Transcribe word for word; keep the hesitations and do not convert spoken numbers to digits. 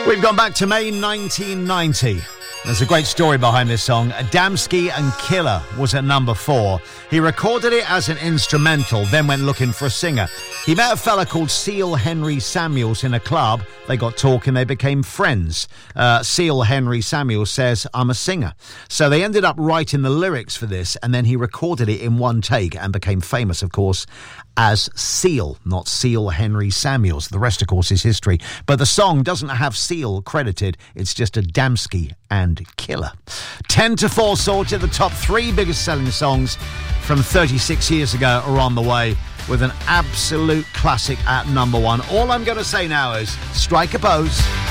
We've gone back to May nineteen ninety. There's a great story behind this song. Adamski and Killer was at number four. He recorded it as an instrumental, then went looking for a singer. He met a fella called Seal Henry Samuels in a club. They got talking, they became friends. Uh, Seal Henry Samuels says, I'm a singer. So they ended up writing the lyrics for this, and then he recorded it in one take and became famous, of course, as Seal, not Seal Henry Samuels. The rest, of course, is history. But the song doesn't have Seal credited. It's just Adamski and Killer. ten to four sorted. The top three biggest selling songs from thirty-six years ago are on the way, with an absolute classic at number one. All I'm going to say now is strike a pose.